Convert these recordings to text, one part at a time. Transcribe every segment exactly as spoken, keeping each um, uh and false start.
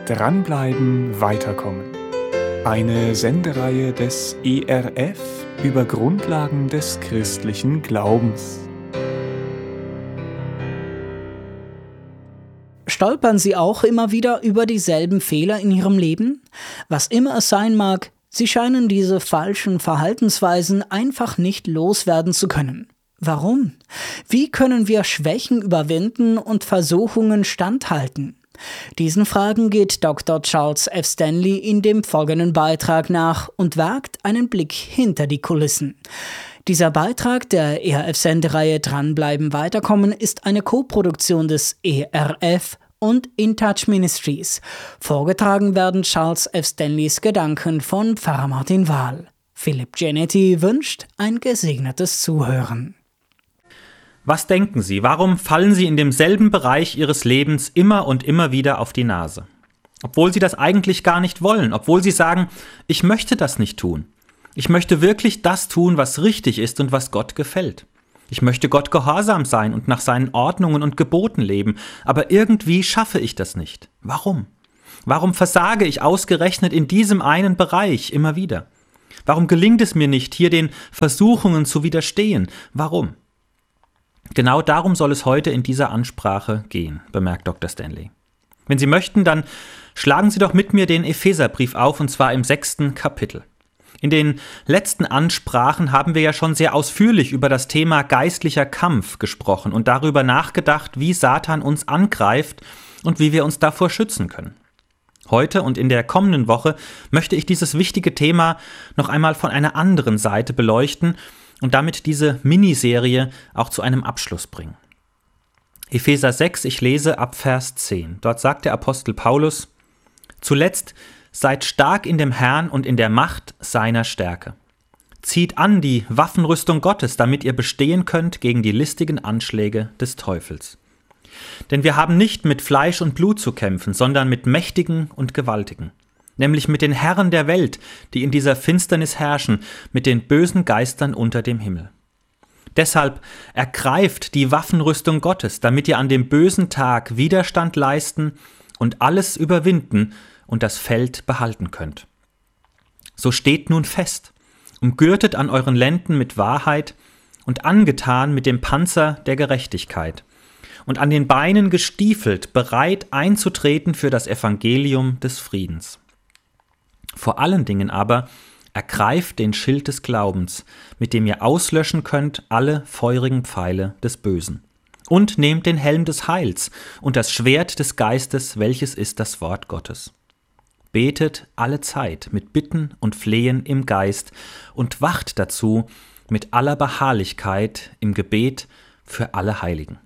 Dranbleiben, weiterkommen. Eine Sendereihe des E R F über Grundlagen des christlichen Glaubens. Stolpern Sie auch immer wieder über dieselben Fehler in Ihrem Leben? Was immer es sein mag, Sie scheinen diese falschen Verhaltensweisen einfach nicht loswerden zu können. Warum? Wie können wir Schwächen überwinden und Versuchungen standhalten? Diesen Fragen geht Doktor Charles F. Stanley in dem folgenden Beitrag nach und wagt einen Blick hinter die Kulissen. Dieser Beitrag der E R F-Sendereihe Dranbleiben, weiterkommen ist eine Koproduktion des E R F und InTouch Ministries. Vorgetragen werden Charles F. Stanleys Gedanken von Pfarrer Martin Wahl. Philipp Genetti wünscht ein gesegnetes Zuhören. Was denken Sie, warum fallen Sie in demselben Bereich Ihres Lebens immer und immer wieder auf die Nase? Obwohl Sie das eigentlich gar nicht wollen, obwohl Sie sagen, ich möchte das nicht tun. Ich möchte wirklich das tun, was richtig ist und was Gott gefällt. Ich möchte Gott gehorsam sein und nach seinen Ordnungen und Geboten leben, aber irgendwie schaffe ich das nicht. Warum? Warum versage ich ausgerechnet in diesem einen Bereich immer wieder? Warum gelingt es mir nicht, hier den Versuchungen zu widerstehen? Warum? Genau darum soll es heute in dieser Ansprache gehen, bemerkt Doktor Stanley. Wenn Sie möchten, dann schlagen Sie doch mit mir den Epheserbrief auf, und zwar im sechsten Kapitel. In den letzten Ansprachen haben wir ja schon sehr ausführlich über das Thema geistlicher Kampf gesprochen und darüber nachgedacht, wie Satan uns angreift und wie wir uns davor schützen können. Heute und in der kommenden Woche möchte ich dieses wichtige Thema noch einmal von einer anderen Seite beleuchten und damit diese Miniserie auch zu einem Abschluss bringen. Epheser sechs, ich lese ab Vers zehn. Dort sagt der Apostel Paulus: Zuletzt seid stark in dem Herrn und in der Macht seiner Stärke. Zieht an die Waffenrüstung Gottes, damit ihr bestehen könnt gegen die listigen Anschläge des Teufels. Denn wir haben nicht mit Fleisch und Blut zu kämpfen, sondern mit Mächtigen und Gewaltigen, nämlich mit den Herren der Welt, die in dieser Finsternis herrschen, mit den bösen Geistern unter dem Himmel. Deshalb ergreift die Waffenrüstung Gottes, damit ihr an dem bösen Tag Widerstand leisten und alles überwinden und das Feld behalten könnt. So steht nun fest, umgürtet an euren Lenden mit Wahrheit und angetan mit dem Panzer der Gerechtigkeit und an den Beinen gestiefelt, bereit einzutreten für das Evangelium des Friedens. Vor allen Dingen aber ergreift den Schild des Glaubens, mit dem ihr auslöschen könnt alle feurigen Pfeile des Bösen. Und nehmt den Helm des Heils und das Schwert des Geistes, welches ist das Wort Gottes. Betet alle Zeit mit Bitten und Flehen im Geist und wacht dazu mit aller Beharrlichkeit im Gebet für alle Heiligen.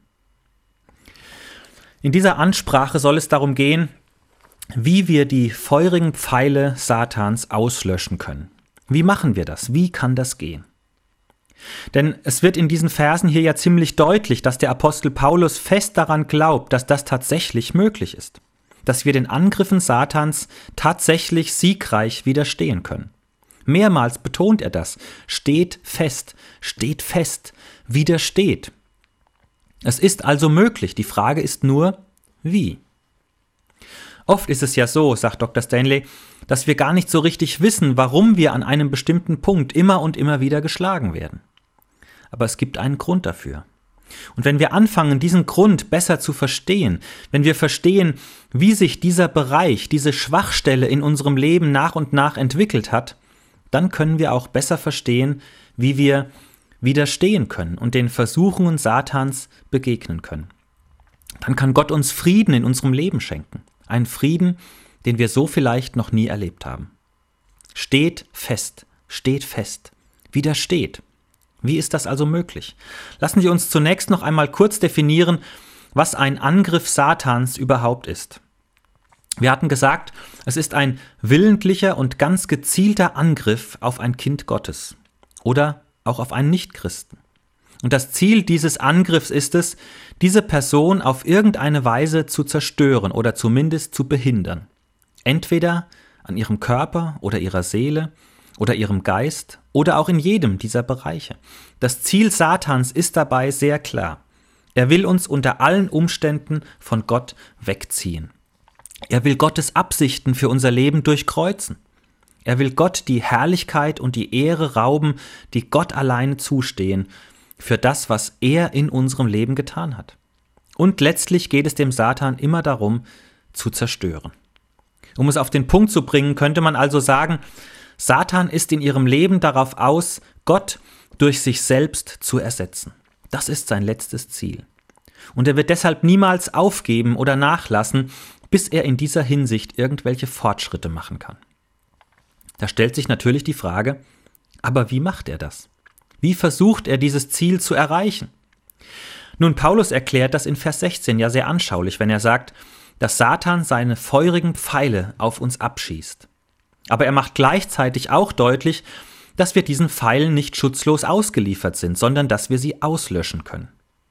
In dieser Ansprache soll es darum gehen, wie wir die feurigen Pfeile Satans auslöschen können. Wie machen wir das? Wie kann das gehen? Denn es wird in diesen Versen hier ja ziemlich deutlich, dass der Apostel Paulus fest daran glaubt, dass das tatsächlich möglich ist. Dass wir den Angriffen Satans tatsächlich siegreich widerstehen können. Mehrmals betont er das. Steht fest, steht fest, widersteht. Es ist also möglich. Die Frage ist nur, wie? Oft ist es ja so, sagt Doktor Stanley, dass wir gar nicht so richtig wissen, warum wir an einem bestimmten Punkt immer und immer wieder geschlagen werden. Aber es gibt einen Grund dafür. Und wenn wir anfangen, diesen Grund besser zu verstehen, wenn wir verstehen, wie sich dieser Bereich, diese Schwachstelle in unserem Leben nach und nach entwickelt hat, dann können wir auch besser verstehen, wie wir widerstehen können und den Versuchungen Satans begegnen können. Dann kann Gott uns Frieden in unserem Leben schenken. Einen Frieden, den wir so vielleicht noch nie erlebt haben. Steht fest, steht fest, widersteht. Wie ist das also möglich? Lassen Sie uns zunächst noch einmal kurz definieren, was ein Angriff Satans überhaupt ist. Wir hatten gesagt, es ist ein willentlicher und ganz gezielter Angriff auf ein Kind Gottes oder auch auf einen Nichtchristen. Und das Ziel dieses Angriffs ist es, diese Person auf irgendeine Weise zu zerstören oder zumindest zu behindern. Entweder an ihrem Körper oder ihrer Seele oder ihrem Geist oder auch in jedem dieser Bereiche. Das Ziel Satans ist dabei sehr klar. Er will uns unter allen Umständen von Gott wegziehen. Er will Gottes Absichten für unser Leben durchkreuzen. Er will Gott die Herrlichkeit und die Ehre rauben, die Gott alleine zustehen, für das, was er in unserem Leben getan hat. Und letztlich geht es dem Satan immer darum, zu zerstören. Um es auf den Punkt zu bringen, könnte man also sagen, Satan ist in ihrem Leben darauf aus, Gott durch sich selbst zu ersetzen. Das ist sein letztes Ziel. Und er wird deshalb niemals aufgeben oder nachlassen, bis er in dieser Hinsicht irgendwelche Fortschritte machen kann. Da stellt sich natürlich die Frage, aber wie macht er das? Wie versucht er, dieses Ziel zu erreichen? Nun, Paulus erklärt das in Vers sechzehn ja sehr anschaulich, wenn er sagt, dass Satan seine feurigen Pfeile auf uns abschießt. Aber er macht gleichzeitig auch deutlich, dass wir diesen Pfeilen nicht schutzlos ausgeliefert sind, sondern dass wir sie auslöschen können.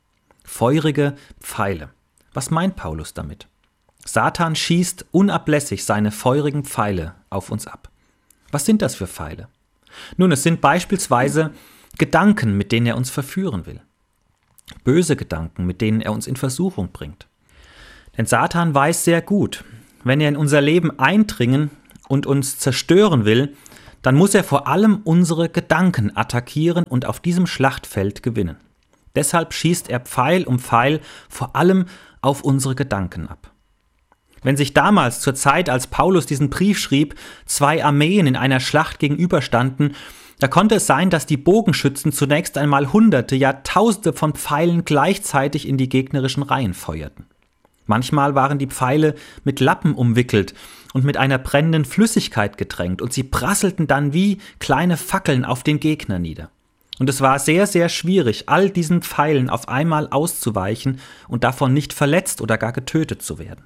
Feurige Pfeile. Was meint Paulus damit? Satan schießt unablässig seine feurigen Pfeile auf uns ab. Was sind das für Pfeile? Nun, es sind beispielsweise Gedanken, mit denen er uns verführen will. Böse Gedanken, mit denen er uns in Versuchung bringt. Denn Satan weiß sehr gut, wenn er in unser Leben eindringen und uns zerstören will, dann muss er vor allem unsere Gedanken attackieren und auf diesem Schlachtfeld gewinnen. Deshalb schießt er Pfeil um Pfeil vor allem auf unsere Gedanken ab. Wenn sich damals zur Zeit, als Paulus diesen Brief schrieb, zwei Armeen in einer Schlacht gegenüberstanden, da konnte es sein, dass die Bogenschützen zunächst einmal Hunderte, ja Tausende von Pfeilen gleichzeitig in die gegnerischen Reihen feuerten. Manchmal waren die Pfeile mit Lappen umwickelt und mit einer brennenden Flüssigkeit getränkt und sie prasselten dann wie kleine Fackeln auf den Gegner nieder. Und es war sehr, sehr schwierig, all diesen Pfeilen auf einmal auszuweichen und davon nicht verletzt oder gar getötet zu werden.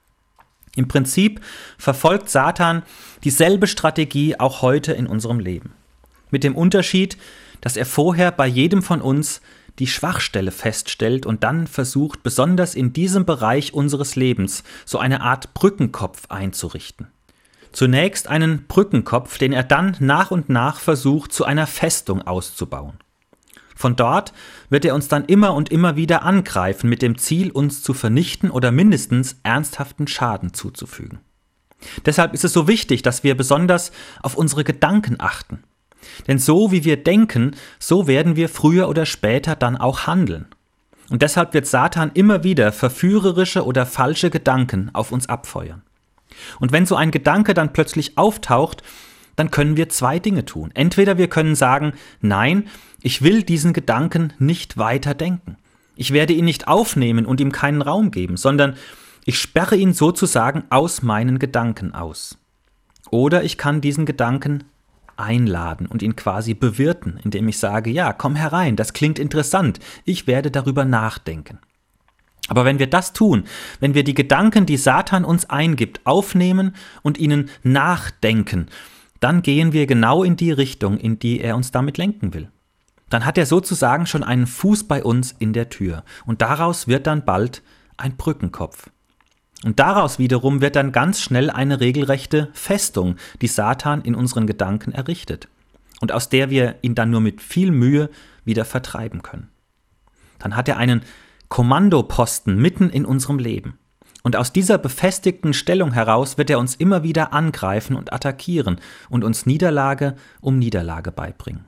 Im Prinzip verfolgt Satan dieselbe Strategie auch heute in unserem Leben. Mit dem Unterschied, dass er vorher bei jedem von uns die Schwachstelle feststellt und dann versucht, besonders in diesem Bereich unseres Lebens so eine Art Brückenkopf einzurichten. Zunächst einen Brückenkopf, den er dann nach und nach versucht, zu einer Festung auszubauen. Von dort wird er uns dann immer und immer wieder angreifen, mit dem Ziel, uns zu vernichten oder mindestens ernsthaften Schaden zuzufügen. Deshalb ist es so wichtig, dass wir besonders auf unsere Gedanken achten. Denn so wie wir denken, so werden wir früher oder später dann auch handeln. Und deshalb wird Satan immer wieder verführerische oder falsche Gedanken auf uns abfeuern. Und wenn so ein Gedanke dann plötzlich auftaucht, dann können wir zwei Dinge tun. Entweder wir können sagen, nein, ich will diesen Gedanken nicht weiter denken. Ich werde ihn nicht aufnehmen und ihm keinen Raum geben, sondern ich sperre ihn sozusagen aus meinen Gedanken aus. Oder ich kann diesen Gedanken einladen und ihn quasi bewirten, indem ich sage, ja, komm herein, das klingt interessant, ich werde darüber nachdenken. Aber wenn wir das tun, wenn wir die Gedanken, die Satan uns eingibt, aufnehmen und ihnen nachdenken, dann gehen wir genau in die Richtung, in die er uns damit lenken will. Dann hat er sozusagen schon einen Fuß bei uns in der Tür und daraus wird dann bald ein Brückenkopf. Und daraus wiederum wird dann ganz schnell eine regelrechte Festung, die Satan in unseren Gedanken errichtet und aus der wir ihn dann nur mit viel Mühe wieder vertreiben können. Dann hat er einen Kommandoposten mitten in unserem Leben. Und aus dieser befestigten Stellung heraus wird er uns immer wieder angreifen und attackieren und uns Niederlage um Niederlage beibringen.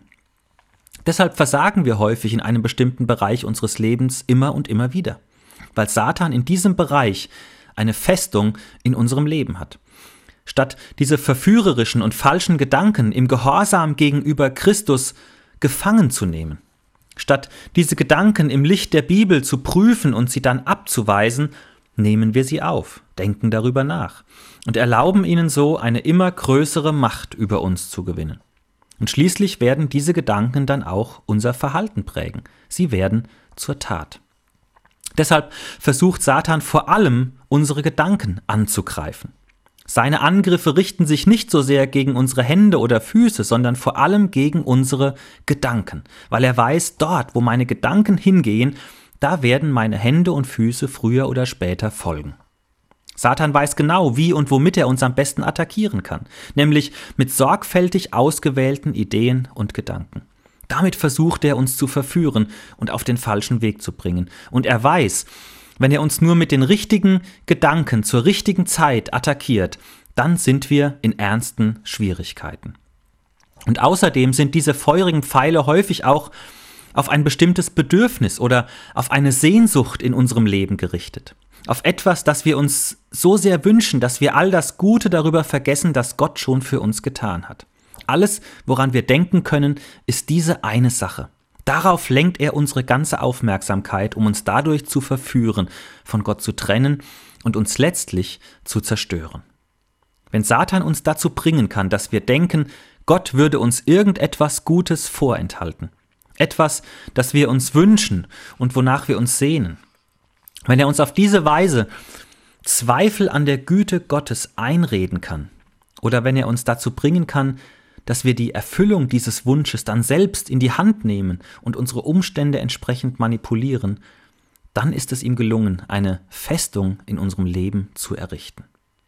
Deshalb versagen wir häufig in einem bestimmten Bereich unseres Lebens immer und immer wieder, weil Satan in diesem Bereich eine Festung in unserem Leben hat. Statt diese verführerischen und falschen Gedanken im Gehorsam gegenüber Christus gefangen zu nehmen, statt diese Gedanken im Licht der Bibel zu prüfen und sie dann abzuweisen, nehmen wir sie auf, denken darüber nach und erlauben ihnen so eine immer größere Macht über uns zu gewinnen. Und schließlich werden diese Gedanken dann auch unser Verhalten prägen. Sie werden zur Tat. Deshalb versucht Satan vor allem, unsere Gedanken anzugreifen. Seine Angriffe richten sich nicht so sehr gegen unsere Hände oder Füße, sondern vor allem gegen unsere Gedanken, weil er weiß, dort, wo meine Gedanken hingehen, da werden meine Hände und Füße früher oder später folgen. Satan weiß genau, wie und womit er uns am besten attackieren kann, nämlich mit sorgfältig ausgewählten Ideen und Gedanken. Damit versucht er uns zu verführen und auf den falschen Weg zu bringen. Und er weiß, wenn er uns nur mit den richtigen Gedanken zur richtigen Zeit attackiert, dann sind wir in ernsten Schwierigkeiten. Und außerdem sind diese feurigen Pfeile häufig auch auf ein bestimmtes Bedürfnis oder auf eine Sehnsucht in unserem Leben gerichtet. Auf etwas, das wir uns so sehr wünschen, dass wir all das Gute darüber vergessen, das Gott schon für uns getan hat. Alles, woran wir denken können, ist diese eine Sache. Darauf lenkt er unsere ganze Aufmerksamkeit, um uns dadurch zu verführen, von Gott zu trennen und uns letztlich zu zerstören. Wenn Satan uns dazu bringen kann, dass wir denken, Gott würde uns irgendetwas Gutes vorenthalten, etwas, das wir uns wünschen und wonach wir uns sehnen, wenn er uns auf diese Weise Zweifel an der Güte Gottes einreden kann oder wenn er uns dazu bringen kann, dass wir die Erfüllung dieses Wunsches dann selbst in die Hand nehmen und unsere Umstände entsprechend manipulieren, dann ist es ihm gelungen, eine Festung in unserem Leben zu errichten.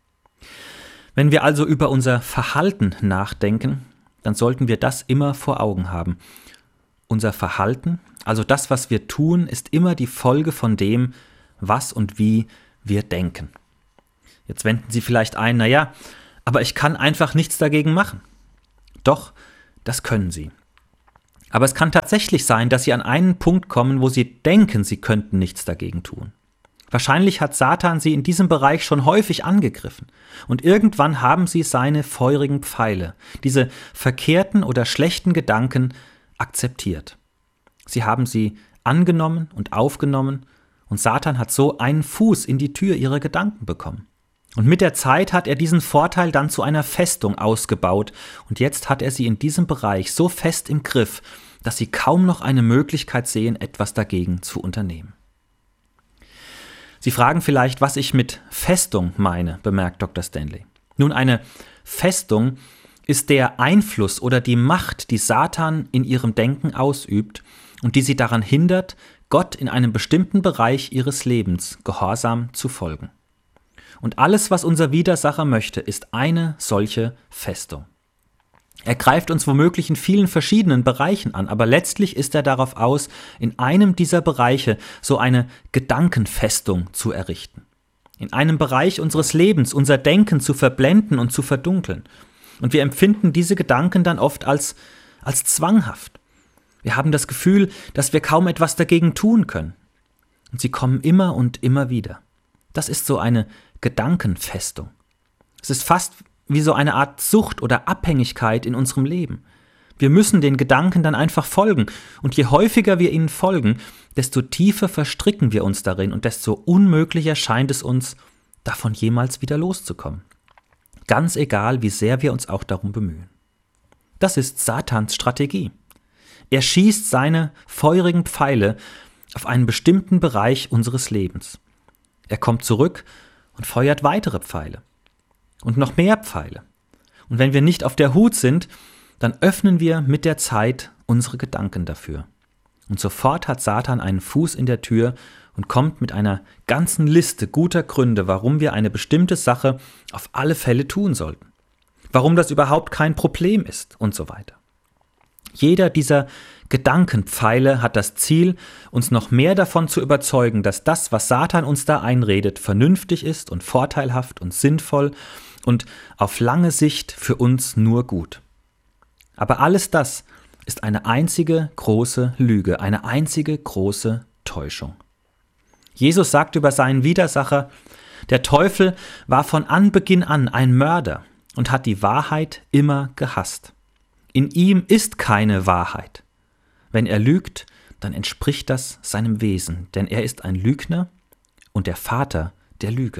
Wenn wir also über unser Verhalten nachdenken, dann sollten wir das immer vor Augen haben. Unser Verhalten, also das, was wir tun, ist immer die Folge von dem, was und wie wir denken. Jetzt wenden Sie vielleicht ein, naja, aber ich kann einfach nichts dagegen machen. Doch, das können Sie. Aber es kann tatsächlich sein, dass Sie an einen Punkt kommen, wo Sie denken, Sie könnten nichts dagegen tun. Wahrscheinlich hat Satan Sie in diesem Bereich schon häufig angegriffen. Und irgendwann haben Sie seine feurigen Pfeile, diese verkehrten oder schlechten Gedanken, akzeptiert. Sie haben sie angenommen und aufgenommen und Satan hat so einen Fuß in die Tür ihrer Gedanken bekommen. Und mit der Zeit hat er diesen Vorteil dann zu einer Festung ausgebaut und jetzt hat er sie in diesem Bereich so fest im Griff, dass sie kaum noch eine Möglichkeit sehen, etwas dagegen zu unternehmen. Sie fragen vielleicht, was ich mit Festung meine, bemerkt Doktor Stanley. Nun, eine Festung ist der Einfluss oder die Macht, die Satan in ihrem Denken ausübt und die sie daran hindert, Gott in einem bestimmten Bereich ihres Lebens gehorsam zu folgen. Und alles, was unser Widersacher möchte, ist eine solche Festung. Er greift uns womöglich in vielen verschiedenen Bereichen an, aber letztlich ist er darauf aus, in einem dieser Bereiche so eine Gedankenfestung zu errichten. In einem Bereich unseres Lebens unser Denken zu verblenden und zu verdunkeln. Und wir empfinden diese Gedanken dann oft als, als zwanghaft. Wir haben das Gefühl, dass wir kaum etwas dagegen tun können. Und sie kommen immer und immer wieder. Das ist so eine Gedankenfestung. Es ist fast wie so eine Art Sucht oder Abhängigkeit in unserem Leben. Wir müssen den Gedanken dann einfach folgen. Und je häufiger wir ihnen folgen, desto tiefer verstricken wir uns darin und desto unmöglicher scheint es uns, davon jemals wieder loszukommen. Ganz egal, wie sehr wir uns auch darum bemühen. Das ist Satans Strategie. Er schießt seine feurigen Pfeile auf einen bestimmten Bereich unseres Lebens. Er kommt zurück und feuert weitere Pfeile. Und noch mehr Pfeile. Und wenn wir nicht auf der Hut sind, dann öffnen wir mit der Zeit unsere Gedanken dafür. Und sofort hat Satan einen Fuß in der Tür und kommt mit einer ganzen Liste guter Gründe, warum wir eine bestimmte Sache auf alle Fälle tun sollten. Warum das überhaupt kein Problem ist und so weiter. Jeder dieser Gedankenpfeile hat das Ziel, uns noch mehr davon zu überzeugen, dass das, was Satan uns da einredet, vernünftig ist und vorteilhaft und sinnvoll und auf lange Sicht für uns nur gut. Aber alles das ist eine einzige große Lüge, eine einzige große Täuschung. Jesus sagt über seinen Widersacher, der Teufel war von Anbeginn an ein Mörder und hat die Wahrheit immer gehasst. In ihm ist keine Wahrheit. Wenn er lügt, dann entspricht das seinem Wesen, denn er ist ein Lügner und der Vater der Lüge.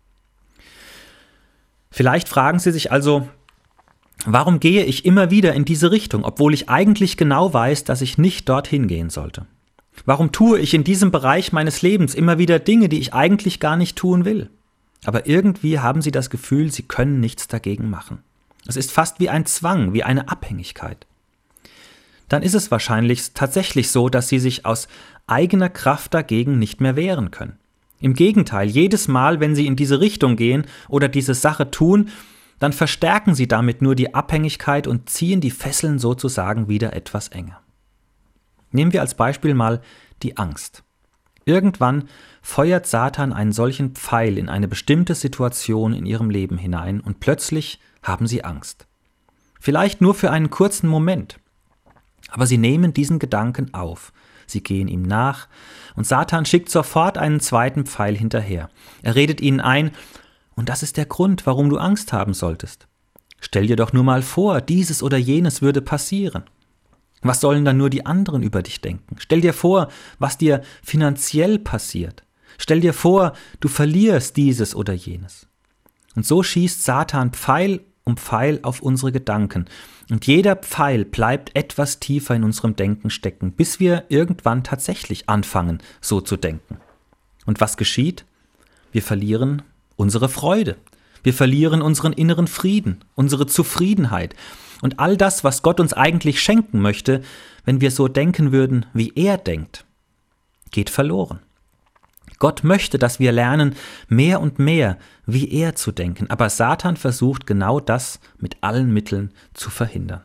Vielleicht fragen Sie sich also, warum gehe ich immer wieder in diese Richtung, obwohl ich eigentlich genau weiß, dass ich nicht dorthin gehen sollte? Warum tue ich in diesem Bereich meines Lebens immer wieder Dinge, die ich eigentlich gar nicht tun will? Aber irgendwie haben Sie das Gefühl, Sie können nichts dagegen machen. Es ist fast wie ein Zwang, wie eine Abhängigkeit. Dann ist es wahrscheinlich tatsächlich so, dass Sie sich aus eigener Kraft dagegen nicht mehr wehren können. Im Gegenteil, jedes Mal, wenn Sie in diese Richtung gehen oder diese Sache tun, dann verstärken Sie damit nur die Abhängigkeit und ziehen die Fesseln sozusagen wieder etwas enger. Nehmen wir als Beispiel mal die Angst. Irgendwann feuert Satan einen solchen Pfeil in eine bestimmte Situation in ihrem Leben hinein und plötzlich haben sie Angst. Vielleicht nur für einen kurzen Moment. Aber sie nehmen diesen Gedanken auf. Sie gehen ihm nach und Satan schickt sofort einen zweiten Pfeil hinterher. Er redet ihnen ein, und das ist der Grund, warum du Angst haben solltest. Stell dir doch nur mal vor, dieses oder jenes würde passieren. Was sollen dann nur die anderen über dich denken? Stell dir vor, was dir finanziell passiert. Stell dir vor, du verlierst dieses oder jenes. Und so schießt Satan Pfeil um Pfeil auf unsere Gedanken. Und jeder Pfeil bleibt etwas tiefer in unserem Denken stecken, bis wir irgendwann tatsächlich anfangen, so zu denken. Und was geschieht? Wir verlieren unsere Freude. Wir verlieren unseren inneren Frieden, unsere Zufriedenheit und all das, was Gott uns eigentlich schenken möchte, wenn wir so denken würden, wie er denkt, geht verloren. Gott möchte, dass wir lernen, mehr und mehr wie er zu denken, aber Satan versucht genau das mit allen Mitteln zu verhindern.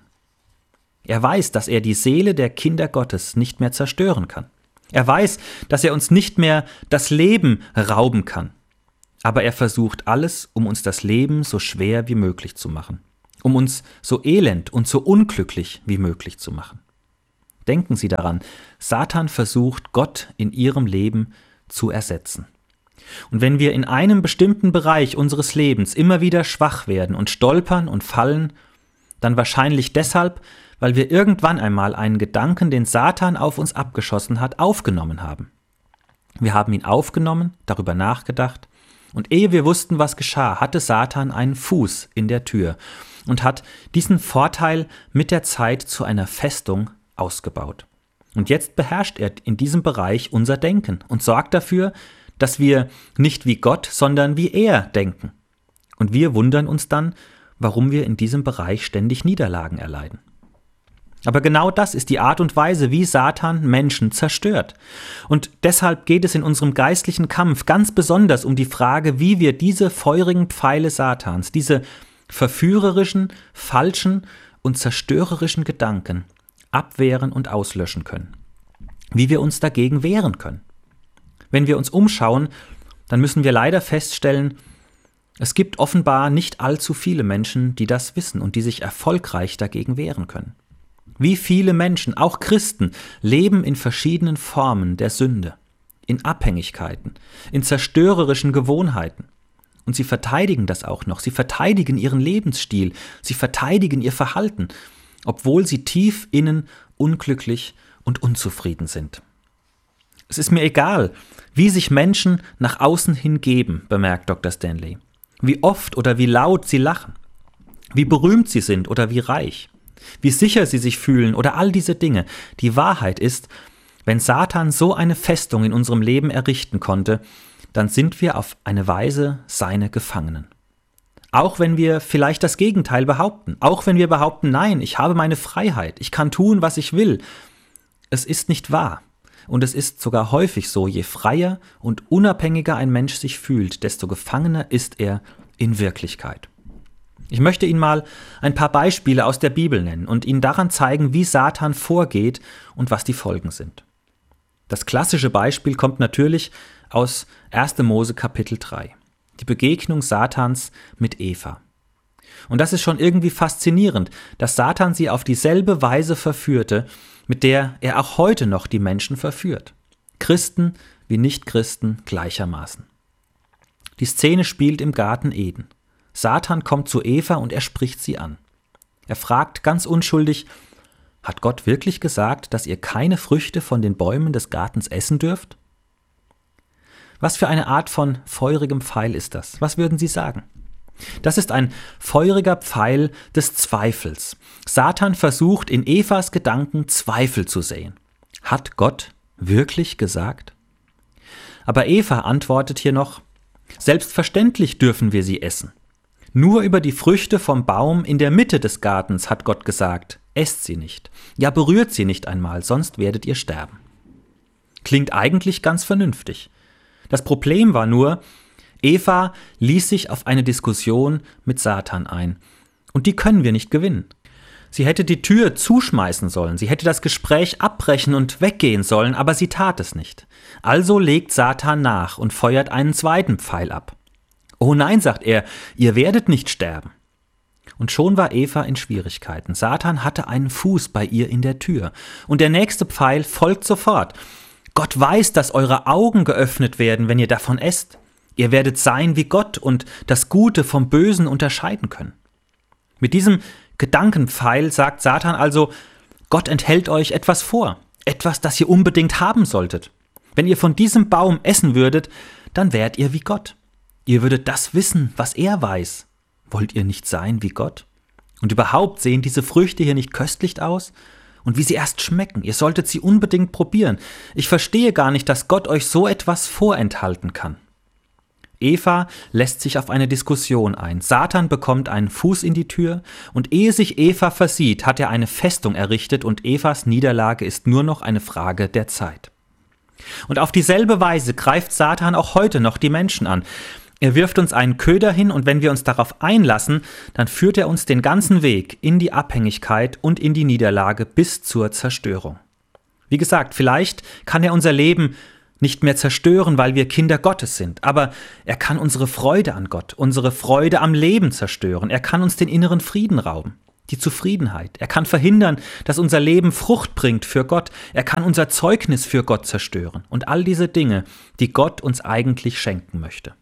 Er weiß, dass er die Seele der Kinder Gottes nicht mehr zerstören kann. Er weiß, dass er uns nicht mehr das Leben rauben kann. Aber er versucht alles, um uns das Leben so schwer wie möglich zu machen, um uns so elend und so unglücklich wie möglich zu machen. Denken Sie daran, Satan versucht, Gott in Ihrem Leben zu ersetzen. Und wenn wir in einem bestimmten Bereich unseres Lebens immer wieder schwach werden und stolpern und fallen, dann wahrscheinlich deshalb, weil wir irgendwann einmal einen Gedanken, den Satan auf uns abgeschossen hat, aufgenommen haben. Wir haben ihn aufgenommen, darüber nachgedacht, und ehe wir wussten, was geschah, hatte Satan einen Fuß in der Tür und hat diesen Vorteil mit der Zeit zu einer Festung ausgebaut. Und jetzt beherrscht er in diesem Bereich unser Denken und sorgt dafür, dass wir nicht wie Gott, sondern wie er denken. Und wir wundern uns dann, warum wir in diesem Bereich ständig Niederlagen erleiden. Aber genau das ist die Art und Weise, wie Satan Menschen zerstört. Und deshalb geht es in unserem geistlichen Kampf ganz besonders um die Frage, wie wir diese feurigen Pfeile Satans, diese verführerischen, falschen und zerstörerischen Gedanken abwehren und auslöschen können. Wie wir uns dagegen wehren können. Wenn wir uns umschauen, dann müssen wir leider feststellen, es gibt offenbar nicht allzu viele Menschen, die das wissen und die sich erfolgreich dagegen wehren können. Wie viele Menschen, auch Christen, leben in verschiedenen Formen der Sünde, in Abhängigkeiten, in zerstörerischen Gewohnheiten. Und sie verteidigen das auch noch. Sie verteidigen ihren Lebensstil, sie verteidigen ihr Verhalten, obwohl sie tief innen unglücklich und unzufrieden sind. Es ist mir egal, wie sich Menschen nach außen hin geben, bemerkt Doktor Stanley. Wie oft oder wie laut sie lachen, wie berühmt sie sind oder wie reich, wie sicher sie sich fühlen oder all diese Dinge. Die Wahrheit ist, wenn Satan so eine Festung in unserem Leben errichten konnte, dann sind wir auf eine Weise seine Gefangenen. Auch wenn wir vielleicht das Gegenteil behaupten, auch wenn wir behaupten, nein, ich habe meine Freiheit, ich kann tun, was ich will. Es ist nicht wahr. Und es ist sogar häufig so, je freier und unabhängiger ein Mensch sich fühlt, desto gefangener ist er in Wirklichkeit. Ich möchte Ihnen mal ein paar Beispiele aus der Bibel nennen und Ihnen daran zeigen, wie Satan vorgeht und was die Folgen sind. Das klassische Beispiel kommt natürlich aus erster Mose Kapitel drei. Die Begegnung Satans mit Eva. Und das ist schon irgendwie faszinierend, dass Satan sie auf dieselbe Weise verführte, mit der er auch heute noch die Menschen verführt. Christen wie Nichtchristen gleichermaßen. Die Szene spielt im Garten Eden. Satan kommt zu Eva und er spricht sie an. Er fragt ganz unschuldig, hat Gott wirklich gesagt, dass ihr keine Früchte von den Bäumen des Gartens essen dürft? Was für eine Art von feurigem Pfeil ist das? Was würden Sie sagen? Das ist ein feuriger Pfeil des Zweifels. Satan versucht in Evas Gedanken Zweifel zu säen. Hat Gott wirklich gesagt? Aber Eva antwortet hier noch, selbstverständlich dürfen wir sie essen. Nur über die Früchte vom Baum in der Mitte des Gartens hat Gott gesagt, esst sie nicht. Ja, berührt sie nicht einmal, sonst werdet ihr sterben. Klingt eigentlich ganz vernünftig. Das Problem war nur, Eva ließ sich auf eine Diskussion mit Satan ein. Und die können wir nicht gewinnen. Sie hätte die Tür zuschmeißen sollen, sie hätte das Gespräch abbrechen und weggehen sollen, aber sie tat es nicht. Also legt Satan nach und feuert einen zweiten Pfeil ab. Oh nein, sagt er, ihr werdet nicht sterben. Und schon war Eva in Schwierigkeiten. Satan hatte einen Fuß bei ihr in der Tür. Und der nächste Pfeil folgt sofort. Gott weiß, dass eure Augen geöffnet werden, wenn ihr davon esst. Ihr werdet sein wie Gott und das Gute vom Bösen unterscheiden können. Mit diesem Gedankenpfeil sagt Satan also, Gott enthält euch etwas vor, etwas, das ihr unbedingt haben solltet. Wenn ihr von diesem Baum essen würdet, dann wärt ihr wie Gott. Ihr würdet das wissen, was er weiß. Wollt ihr nicht sein wie Gott? Und überhaupt sehen diese Früchte hier nicht köstlich aus? Und wie sie erst schmecken, ihr solltet sie unbedingt probieren. Ich verstehe gar nicht, dass Gott euch so etwas vorenthalten kann. Eva lässt sich auf eine Diskussion ein. Satan bekommt einen Fuß in die Tür und ehe sich Eva versieht, hat er eine Festung errichtet und Evas Niederlage ist nur noch eine Frage der Zeit. Und auf dieselbe Weise greift Satan auch heute noch die Menschen an. Er wirft uns einen Köder hin und wenn wir uns darauf einlassen, dann führt er uns den ganzen Weg in die Abhängigkeit und in die Niederlage bis zur Zerstörung. Wie gesagt, vielleicht kann er unser Leben nicht mehr zerstören, weil wir Kinder Gottes sind, aber er kann unsere Freude an Gott, unsere Freude am Leben zerstören. Er kann uns den inneren Frieden rauben, die Zufriedenheit. Er kann verhindern, dass unser Leben Frucht bringt für Gott. Er kann unser Zeugnis für Gott zerstören und all diese Dinge, die Gott uns eigentlich schenken möchte.